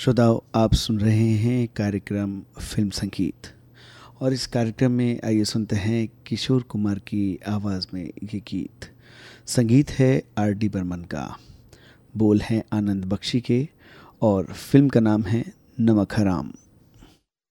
श्रोताओं, आप सुन रहे हैं कार्यक्रम फिल्म संगीत और इस कार्यक्रम में आइए सुनते हैं किशोर कुमार की आवाज़ में ये गीत। संगीत है R.D. बर्मन का, बोल हैं आनंद बख्शी के और फिल्म का नाम है नमक हराम।